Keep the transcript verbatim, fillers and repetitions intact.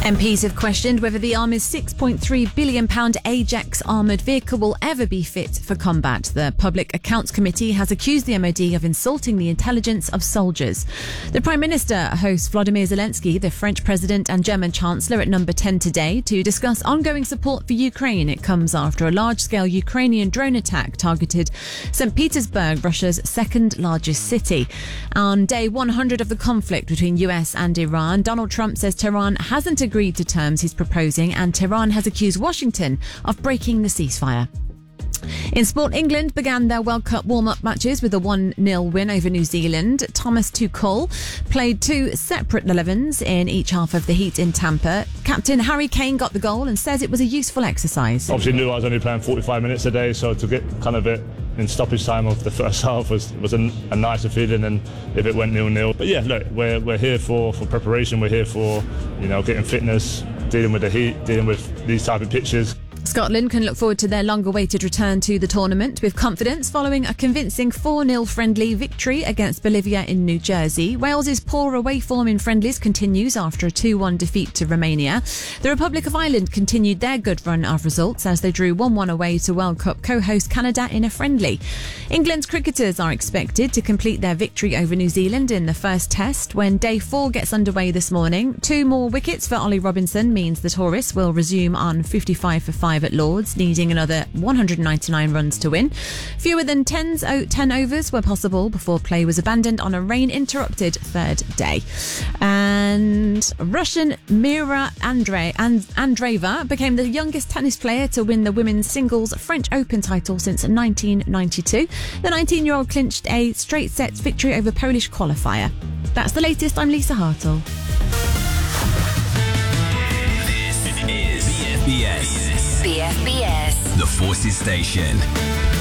M Ps have questioned whether the Army's six point three billion pounds Ajax armoured vehicle will ever be fit for combat. The Public Accounts Committee has accused the M O D of insulting the intelligence of soldiers. The Prime Minister hosts Volodymyr Zelensky, the French President and German Chancellor at Number ten today to discuss ongoing support for Ukraine. It comes after a large-scale Ukrainian drone attack targeted Saint Petersburg, Russia's second largest city. On day one hundred of the conflict between U S and Iran, Donald Trump says Tehran hasn't agreed to terms he's proposing, and Tehran has accused Washington of breaking the ceasefire. In sport, England began their World Cup warm-up matches with a one nil win over New Zealand. Thomas Tuchel played two separate elevens in each half of the heat in Tampa. Captain Harry Kane got the goal and says it was a useful exercise. Obviously knew I was only playing forty-five minutes a day, so to get kind of it in stoppage time of the first half was was a, a nicer feeling than if it went nil-nil. But yeah, look, we're we're here for, for preparation. We're here for, you know, getting fitness, dealing with the heat, dealing with these type of pitches. Scotland can look forward to their long-awaited return to the tournament with confidence following a convincing four nil friendly victory against Bolivia in New Jersey. Wales's poor away form in friendlies continues after a two one defeat to Romania. The Republic of Ireland continued their good run of results as they drew one one away to World Cup co-host Canada in a friendly. England's cricketers are expected to complete their victory over New Zealand in the first test when day four gets underway this morning. Two more wickets for Ollie Robinson means the Tourists will resume on fifty-five for five at Lords, needing another one hundred ninety-nine runs to win. Fewer than ten overs were possible before play was abandoned on a rain-interrupted third day. And Russian Mira Andre, and Andreeva became the youngest tennis player to win the women's singles French Open title since nineteen ninety-two. The nineteen-year-old clinched a straight sets victory over Polish qualifier. That's the latest. I'm Lisa Hartle. This is B F B S. B F B S. The Forces Station.